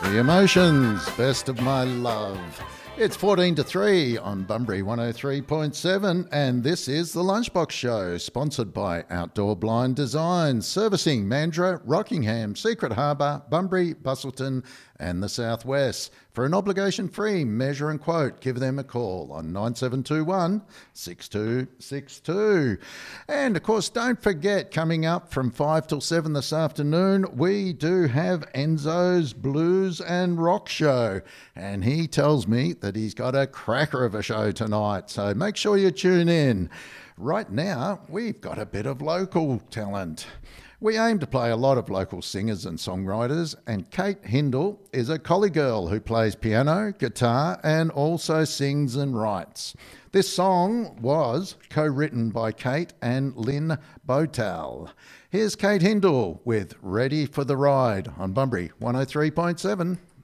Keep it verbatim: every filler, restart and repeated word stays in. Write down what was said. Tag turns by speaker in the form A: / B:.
A: The Emotions, Best of My Love. It's fourteen to three on Bunbury one oh three point seven, and this is the Lunchbox Show, sponsored by Outdoor Blind Design, servicing Mandurah, Rockingham, Secret Harbour, Bunbury, Busselton and the Southwest. For an obligation-free measure and quote, give them a call on nine seven two one, six two six two. And, of course, don't forget, coming up from five till seven this afternoon, we do have Enzo's Blues and Rock Show. And he tells me that he's got a cracker of a show tonight, so make sure you tune in. Right now, we've got a bit of local talent. We aim to play a lot of local singers and songwriters, and Kate Hindle is a collie girl who plays piano, guitar, and also sings and writes. This song was co-written by Kate and Lynn Botal. Here's Kate Hindle with Ready for the Ride on Bunbury one oh three point seven.